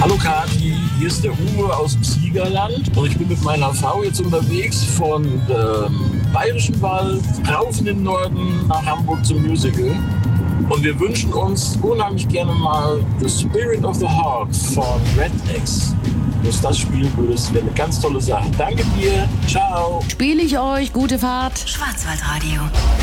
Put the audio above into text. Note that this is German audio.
Hallo Kathi, hier ist der Uwe aus dem Siegerland und ich bin mit meiner Frau jetzt unterwegs von dem Bayerischen Wald rauf in den Norden nach Hamburg zum Musical. Und wir wünschen uns unheimlich gerne mal The Spirit of the Heart von Red X. Wenn du das spielen würdest, wäre eine ganz tolle Sache. Danke dir, ciao. Spiele ich euch, gute Fahrt. Schwarzwaldradio.